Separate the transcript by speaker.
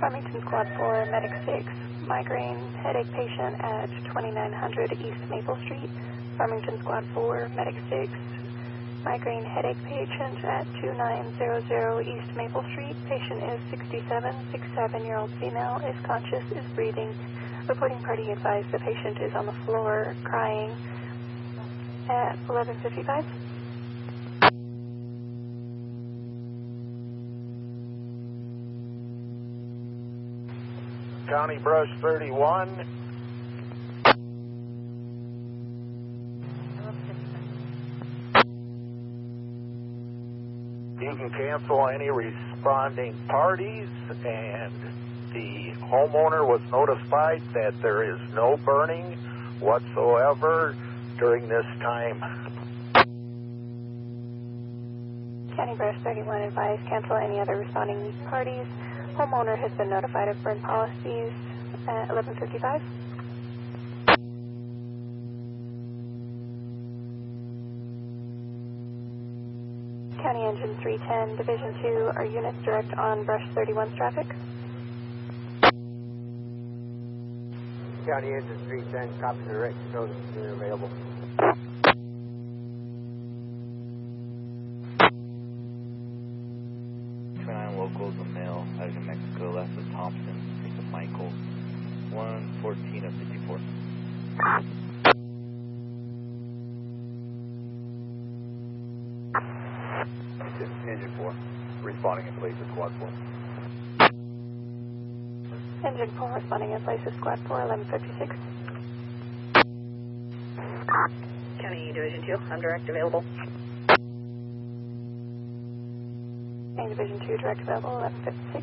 Speaker 1: Farmington Squad 4, Medic 6, migraine headache patient at 2900 East Maple Street. Farmington Squad 4, Medic 6, migraine headache patient at 2900 East Maple Street. Patient is 67-year-old female, is conscious, is breathing. Reporting party advised the patient is on the floor crying at 11:55.
Speaker 2: County Brush 31. You can cancel any responding parties, and the homeowner was notified that there is no burning whatsoever during this time.
Speaker 1: County Brush 31 advised cancel any other responding parties. Homeowner has been notified of burn policies at 11:55. County Engine 310, Division 2, are units direct on Brush 31's traffic?
Speaker 3: County Engine 310, copy direct, shows unit available.
Speaker 4: Locals, a male out of New Mexico, last of Thompson, first of Michael, 114 of 54.
Speaker 5: Engine 4, responding in place of Squad 4.
Speaker 1: Engine 4 responding in place of Squad 4, 11:56.
Speaker 6: County Division 2, I'm direct available.
Speaker 1: Division 2, direct available, 11:56.